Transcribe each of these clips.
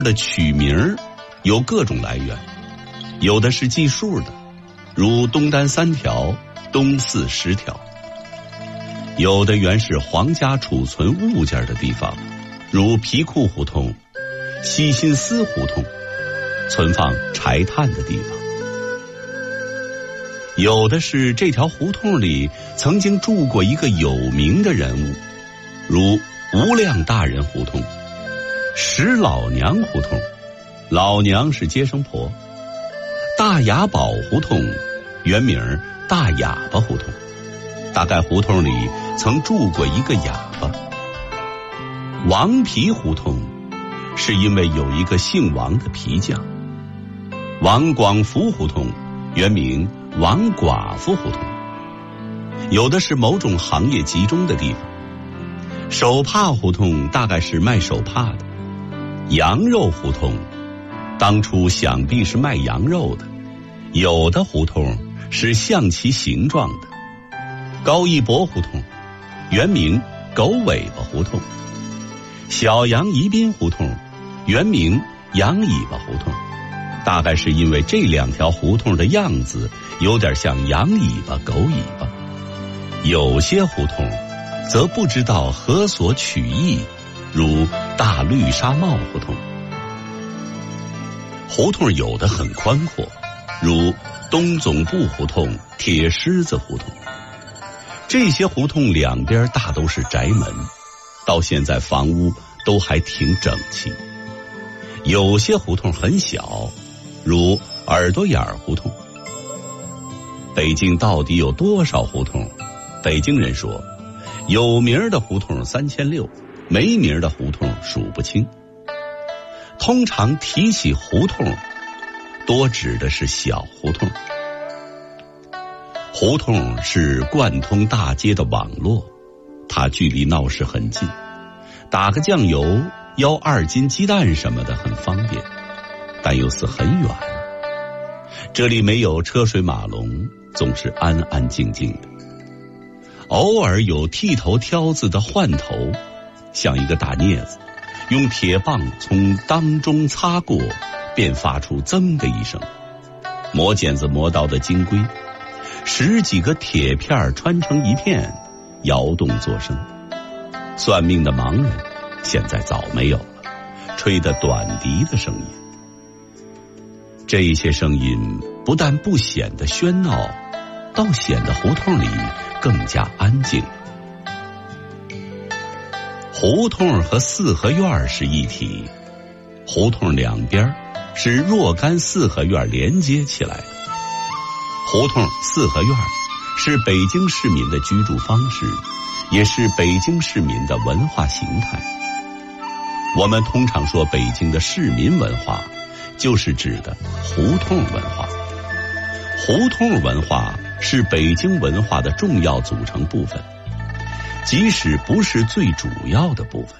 的取名有各种来源，有的是计数的，如东单3条，东四10条；有的原是皇家储存物件的地方，如皮库胡同、西辛斯胡同，存放柴炭的地方；有的是这条胡同里曾经住过一个有名的人物，如无量大人胡同、石老娘胡同，老娘是接生婆；大雅宝胡同，原名大哑巴胡同，大概胡同里曾住过一个哑巴；王皮胡同是因为有一个姓王的皮匠；王广福胡同原名王寡妇胡同。有的是某种行业集中的地方，手帕胡同大概是卖手帕的；羊肉胡同当初想必是卖羊肉的；有的胡同是像其形状的；高一博胡同原名狗尾巴胡同；小杨宜宾胡同原名羊尾巴胡同，大概是因为这2条胡同的样子有点像羊尾巴狗尾巴。有些胡同则不知道何所取意，如大绿纱帽胡同。胡同有的很宽阔，如东总部胡同、铁狮子胡同。这些胡同两边大都是宅门，到现在房屋都还挺整齐。有些胡同很小，如耳朵眼胡同。北京到底有多少胡同？北京人说，有名的胡同3600，没名的胡同数不清。通常提起胡同，多指的是小胡同。胡同是贯通大街的网络，它距离闹市很近，打个酱油、舀2斤鸡蛋什么的很方便，但又似很远。这里没有车水马龙，总是安安静静的。偶尔有剃头挑子的换头，像一个大镊子，用铁棒从当中擦过，便发出噌的一声。磨剪子磨刀的金龟，10几个铁片穿成一片，摇动作声。算命的盲人现在早没有了，吹得短笛的声音。这些声音不但不显得喧闹，倒显得胡同里更加安静了。胡同和四合院是一体，胡同两边是若干四合院连接起来的。胡同四合院是北京市民的居住方式，也是北京市民的文化形态。我们通常说北京的市民文化，就是指的胡同文化。胡同文化是北京文化的重要组成部分，即使不是最主要的部分。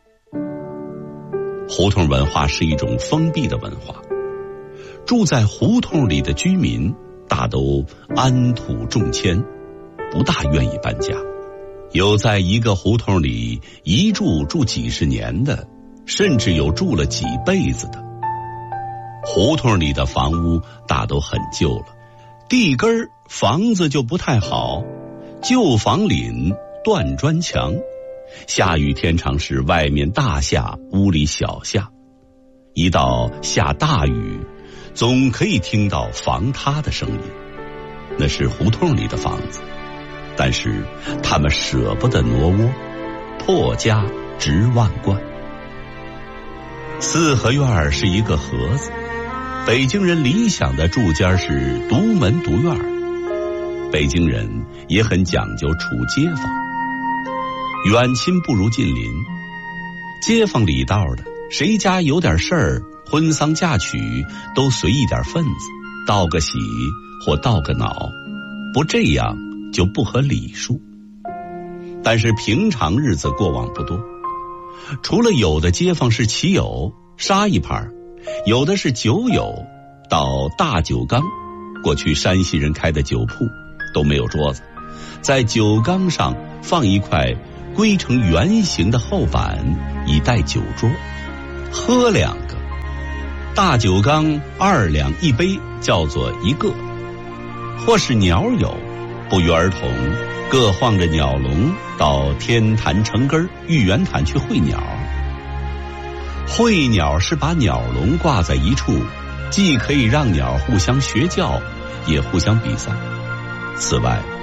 胡同文化是一种封闭的文化，住在胡同里的居民大都安土重迁，不大愿意搬家。有在一个胡同里一住几十年的，甚至有住了几辈子的。胡同里的房屋大都很旧了，地根房子就不太好，旧房檩断砖墙，下雨天常是外面大下，屋里小下。一到下大雨，总可以听到房塌的声音，那是胡同里的房子，但是他们舍不得挪窝，破家值万贯。四合院是一个盒子，北京人理想的住家是独门独院。北京人也很讲究处街坊，远亲不如近邻。街坊里道的，谁家有点事儿，婚丧嫁娶都随一点份子，道个喜或道个恼，不这样就不合礼数。但是平常日子过往不多，除了有的街坊是骑友杀一盘，有的是酒友到大酒缸，过去山西人开的酒铺都没有桌子，在酒缸上放一块规成圆形的厚板以待酒桌，喝2个大酒缸2两1杯叫做一个，或是鸟友，不约而同各晃着鸟笼到天坛城根玉园潭去会鸟。会鸟是把鸟笼挂在一处，既可以让鸟互相学叫，也互相比赛。此外